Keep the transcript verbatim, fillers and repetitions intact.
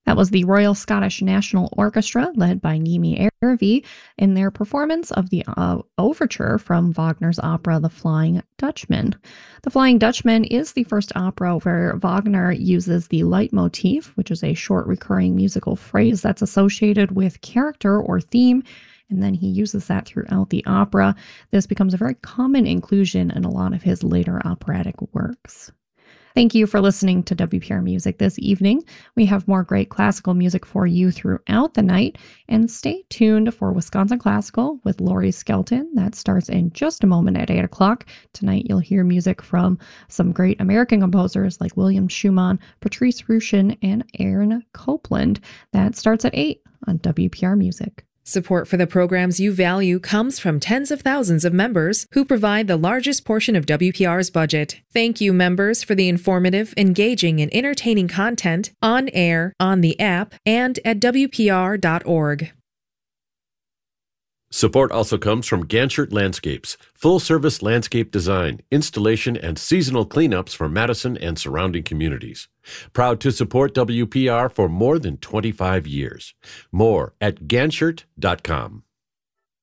That was the Royal Scottish National Orchestra, led by Nimi Ervi, in their performance of the uh, overture from Wagner's opera The Flying Dutchman. The Flying Dutchman is the first opera where Wagner uses the leitmotif, which is a short recurring musical phrase that's associated with character or theme, and then he uses that throughout the opera. This becomes a very common inclusion in a lot of his later operatic works. Thank you for listening to W P R Music this evening. We have more great classical music for you throughout the night, and stay tuned for Wisconsin Classical with Laurie Skelton. That starts in just a moment at eight o'clock. Tonight you'll hear music from some great American composers like William Schumann, Patrice Rushen, and Aaron Copland. That starts at eight on W P R Music. Support for the programs you value comes from tens of thousands of members who provide the largest portion of W P R's budget. Thank you, members, for the informative, engaging, and entertaining content on air, on the app, and at W P R dot org. Support also comes from Ganchert Landscapes, full-service landscape design, installation, and seasonal cleanups for Madison and surrounding communities. Proud to support W P R for more than twenty-five years. More at ganchert dot com.